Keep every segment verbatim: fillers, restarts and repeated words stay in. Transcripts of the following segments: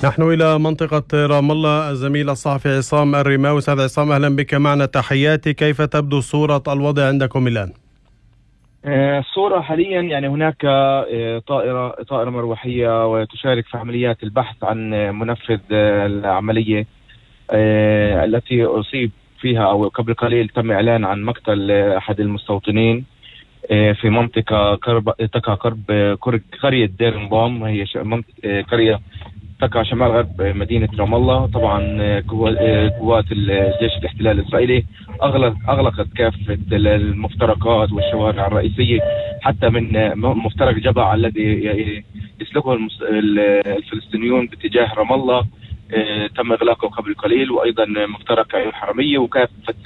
نحن إلى منطقة رام الله. الزميل الصحفي عصام الرماوي. أستاذ عصام، أهلا بك معنا، تحياتي. كيف تبدو صورة الوضع عندكم الآن؟ الصورة حاليا يعني هناك طائرة طائرة مروحية وتشارك في عمليات البحث عن منفذ العملية التي أصيب فيها، أو قبل قليل تم إعلان عن مقتل أحد المستوطنين في منطقة قرب تقع قرب قرية دير نظام، وهي قرية تقع شمال غرب مدينة رام الله. طبعا قوات الجيش الاحتلال الإسرائيلي أغلق أغلقت كافة المفترقات والشوارع الرئيسية، حتى من مفترق جبع الذي يسلكه الفلسطينيون باتجاه رام الله تم إغلاقه قبل قليل، وأيضا مفترق عيون حرمية وكافة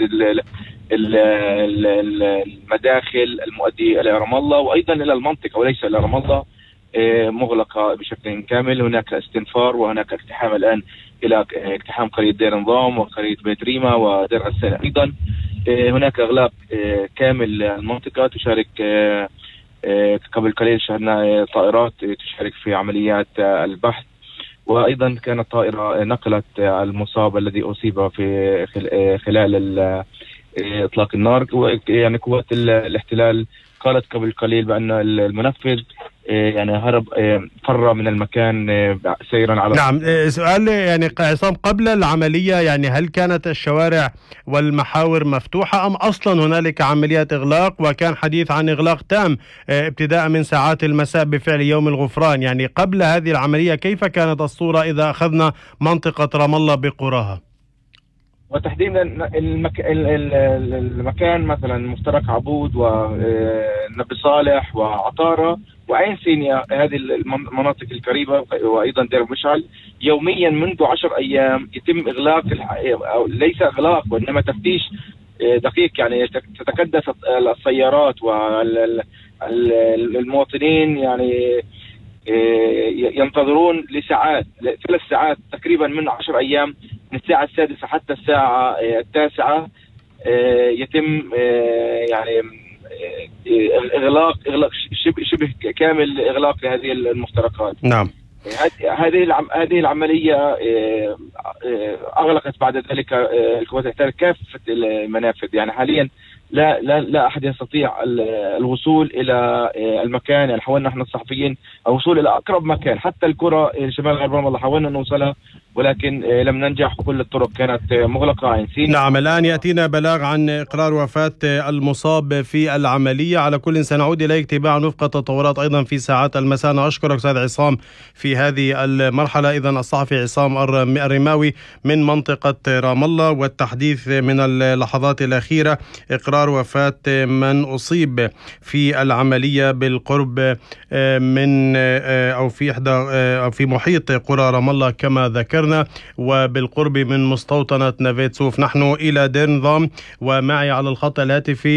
المداخل المؤدية إلى رام الله وأيضا إلى المنطقة وليس إلى رام الله مغلقة بشكل كامل. هناك استنفار وهناك اقتحام الآن إلى اقتحام قرية دير نظام وقرية بيت ريما ودير غسان. أيضا هناك إغلاق كامل المنطقة. تشارك قبل قليل شاهدنا طائرات تشارك في عمليات البحث، وأيضا كانت طائرة نقلت المصاب الذي أصيب في خلال إطلاق النار. يعني قوات الاحتلال قالت قبل قليل بأن المنفذ يعني هرب فر من المكان سيرا على. نعم، سؤال يعني عصام، قبل العملية يعني هل كانت الشوارع والمحاور مفتوحة أم أصلا هنالك عمليات إغلاق، وكان حديث عن إغلاق تام ابتداء من ساعات المساء بفعل يوم الغفران؟ يعني قبل هذه العملية كيف كانت الصورة إذا أخذنا منطقة رام الله بقراها؟ وتحديدا المك... المكان مثلا مفترق عبود ونبي صالح وعطارة وعين سينيا، هذه المناطق القريبة، وأيضا دير مشعل، يوميا منذ عشر أيام يتم إغلاق الح... أو ليس إغلاق وإنما تفتيش دقيق. يعني تتكدس السيارات والمواطنين يعني ينتظرون لساعات، ثلاث ساعات تقريبا من عشر أيام، من الساعة السادسة حتى الساعة التاسعة يتم يعني إغلاق إغلاق شبه شبه كامل إغلاق لهذه المفترقات. نعم. هذه هذه العملية أغلقت بعد ذلك القوات الاحتلال كافة المنافذ. يعني حاليا لا لا لا أحد يستطيع الوصول إلى المكان. يعني حاولنا احنا الصحفيين الوصول إلى أقرب مكان، حتى القرى شمال غرب رام الله حاولنا نوصلها ولكن لم ننجح، كل الطرق كانت مغلقة. عين سيناء. نعم، الآن يأتينا بلاغ عن إقرار وفاة المصاب في العملية. على كل سنعود إليك تباعا وفق التطورات أيضا في ساعات المساء. أنا أشكرك أستاذ عصام في هذه المرحلة. إذن الصحفي عصام الرماوي من منطقة رام الله، والتحديث من اللحظات الأخيرة إقرار وفاة من أصيب في العملية بالقرب من أو في إحدى أو في محيط قرى رام الله كما ذكرنا، وبالقرب من مستوطنة نافيت سوف. نحن إلى دير نظام، ومعي على الخط الهاتفي